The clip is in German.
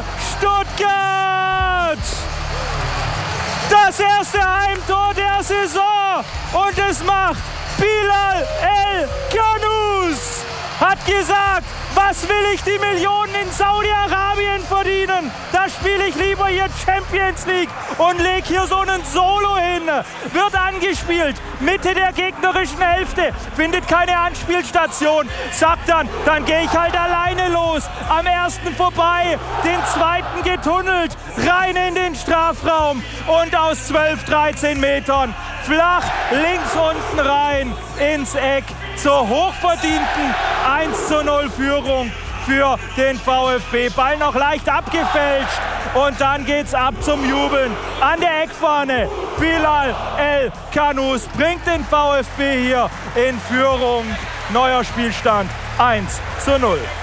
Stuttgart! Das erste Heimtor der Saison und es macht Bilal El Khanous. Hat gesagt, was will ich die Millionen in Saudi-Arabien verdienen? Da spiele ich lieber hier Champions League und leg hier so einen Solo hin. Wird angespielt, Mitte der gegnerischen Hälfte, findet keine Anspielstation. Sagt dann gehe ich halt alleine los. Am ersten vorbei, den zweiten getunnelt, rein in den Strafraum und aus 12, 13 Metern flach links unten rein ins Eck zur hochverdienten 1:0 Führung für den VfB. Ball noch leicht abgefälscht und dann geht's ab zum Jubeln an der Eckfahne. Bilal El Khanous bringt den VfB hier in Führung. Neuer Spielstand 1:0.